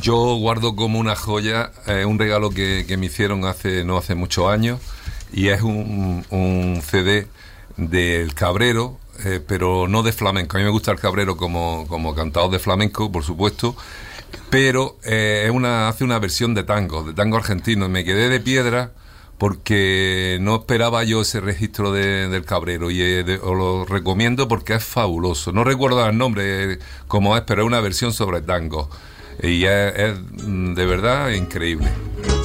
Yo guardo como una joya un regalo que me hicieron no hace muchos años, y es un CD del Cabrero, pero no de flamenco. A mí me gusta el Cabrero como cantador de flamenco, por supuesto, pero hace una versión de tango argentino, y me quedé de piedra porque no esperaba yo ese registro del Cabrero, y os lo recomiendo porque es fabuloso. No recuerdo el nombre cómo es, pero es una versión sobre tango, y es de verdad increíble.